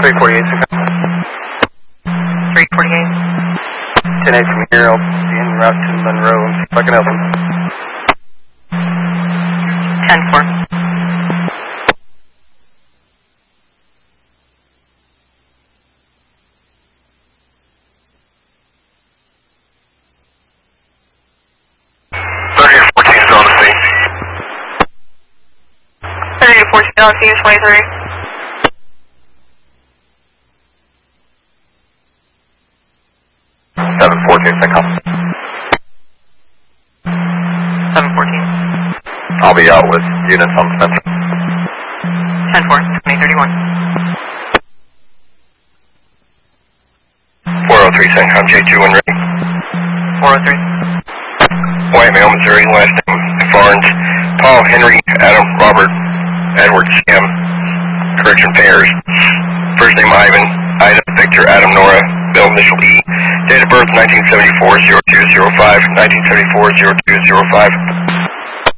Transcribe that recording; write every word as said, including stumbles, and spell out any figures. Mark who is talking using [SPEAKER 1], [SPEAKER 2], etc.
[SPEAKER 1] three forty-eight.
[SPEAKER 2] three forty-eight.
[SPEAKER 1] ten eight from here, I'll be en route to Monroe and see if I can help him.
[SPEAKER 2] ten four.
[SPEAKER 1] thirty-eight fourteen is on the scene.
[SPEAKER 2] thirty-eight fourteen on scene, twenty-three.
[SPEAKER 1] seven fourteen, think I'll.
[SPEAKER 2] seven fourteen.
[SPEAKER 1] I'll be out with units on Spencer.
[SPEAKER 2] ten four, twenty thirty-one.
[SPEAKER 1] four oh three, CENTCOM J two when ready.
[SPEAKER 2] four oh three.
[SPEAKER 1] White male, Missouri, last name Barnes, Paul, Henry, Adam, Robert, Edward, Sam, correction pairs. First name Ivan, Ida, Victor, Adam, Nora, Bill, initial E. Date of birth nineteen seventy-four, zero two zero five, nineteen seventy-four, zero two zero five.